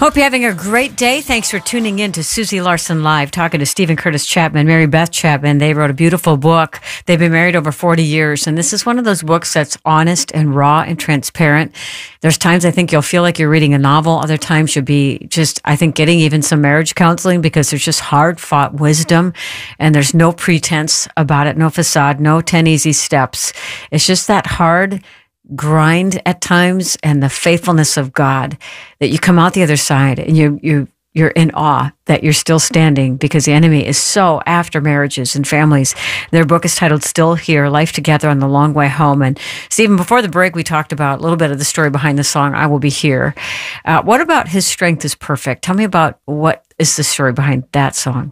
Hope you're having a great day. Thanks for tuning in to Susie Larson Live, talking to Stephen Curtis Chapman, Mary Beth Chapman. They wrote a beautiful book. They've been married over 40 years, and this is one of those books that's honest and raw and transparent. There's times I think you'll feel like you're reading a novel. Other times you'll be just, I think, getting even some marriage counseling, because there's just hard-fought wisdom, and there's no pretense about it, no facade, no 10 easy steps. It's just that hard grind at times, and the faithfulness of God, that you come out the other side and you're in awe that you're still standing, because the enemy is so after marriages and families. Their book is titled Still Here, Life Together on the Long Way Home. And Stephen, before the break, we talked about a little bit of the story behind the song, I Will Be Here. What about His Strength is Perfect? Tell me about what is the story behind that song.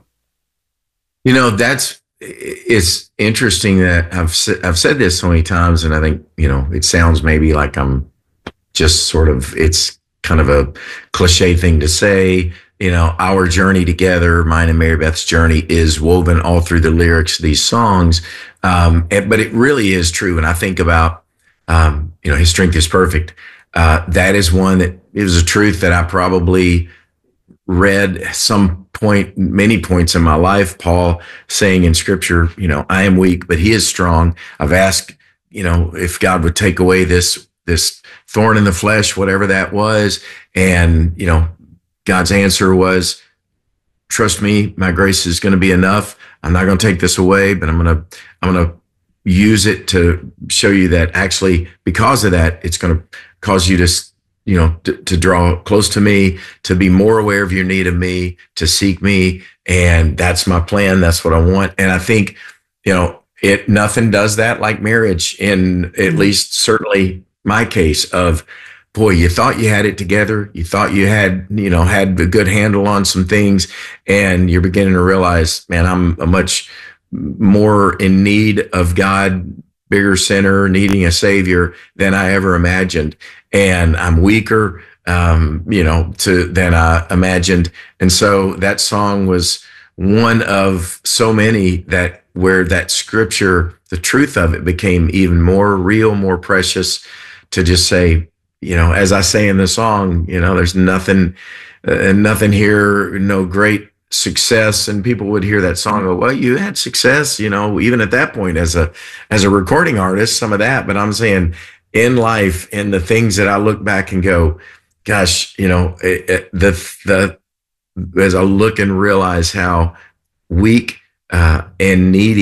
You know, it's interesting that I've said this so many times, and I think, it sounds maybe like I'm just sort of, it's kind of a cliche thing to say. Our journey together, mine and Mary Beth's journey, is woven all through the lyrics of these songs. But it really is true. And I think about, His Strength is Perfect. That is one that is a truth that I probably read many points in my life. Paul saying in scripture, I am weak, but He is strong. I've asked, if God would take away this thorn in the flesh, whatever that was. And, God's answer was, trust me, my grace is going to be enough. I'm not going to take this away, but I'm going to use it to show you that actually, because of that, it's going to cause you to draw close to me, to be more aware of your need of me, to seek me. And that's my plan. That's what I want. And I think, nothing does that like marriage, in at least certainly my case of, boy, you thought you had it together. You thought you had a good handle on some things, and you're beginning to realize, man, I'm a much more in need of God, bigger sinner, needing a savior than I ever imagined. And I'm weaker, than I imagined. And so that song was one of so many where that scripture, the truth of it, became even more real, more precious, to just say, as I say in the song, there's nothing here, no great success. And people would hear that song and go, well, you had success, even at that point as a recording artist, some of that. But I'm saying in life, in the things that I look back and go, gosh, as I look and realize how weak and needy